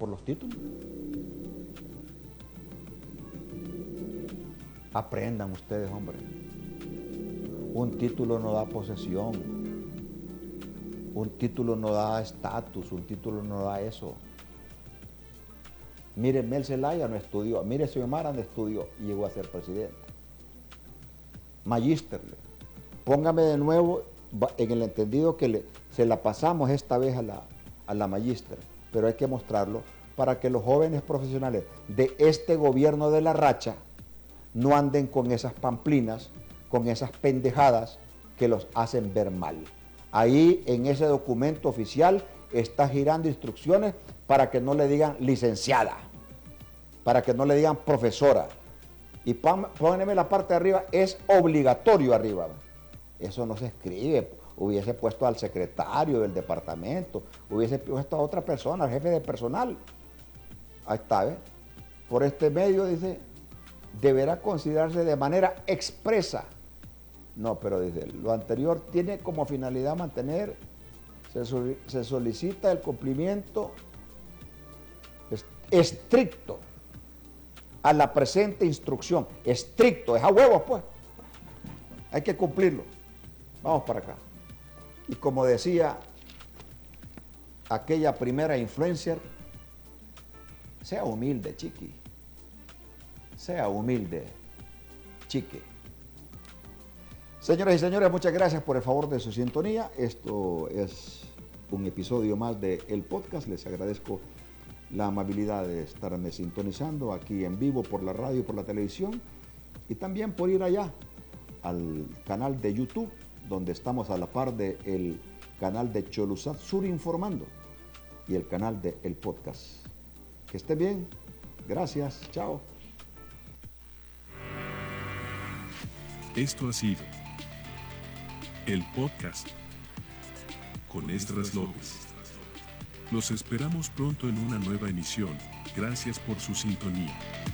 por los títulos. Aprendan ustedes, hombre. Un título no da posesión. Un título no da estatus. Un título no da eso. Mire, Mel Zelaya no estudió. Mire, Xiomara no estudió y llegó a ser presidente. Magíster. Póngame de nuevo en el entendido que se la pasamos esta vez a la magíster, pero hay que mostrarlo para que los jóvenes profesionales de este gobierno de la racha no anden con esas pamplinas, con esas pendejadas que los hacen ver mal. Ahí en ese documento oficial está girando instrucciones para que no le digan licenciada, para que no le digan profesora. Y pónganme la parte de arriba, es obligatorio arriba. Eso no se escribe. Hubiese puesto al secretario del departamento, hubiese puesto a otra persona, al jefe de personal. Ahí está, ¿ves? Por este medio dice, deberá considerarse de manera expresa. No, pero dice, lo anterior tiene como finalidad mantener, se solicita el cumplimiento estricto a la presente instrucción. Estricto, es a huevos, pues. Hay que cumplirlo. Vamos para acá. Y como decía aquella primera influencer, sea humilde, chiqui. Sea humilde, chique. Señoras y señores, muchas gracias por el favor de su sintonía. Esto es un episodio más de El Podcast. Les agradezco la amabilidad de estarme sintonizando aquí en vivo por la radio y por la televisión. Y también por ir allá al canal de YouTube, donde estamos a la par del canal de Cholusat Sur Informando y el canal de El Podcast. Que esté bien. Gracias. Chao. Esto ha sido El Podcast con Esdras López. Los esperamos pronto en una nueva emisión. Gracias por su sintonía.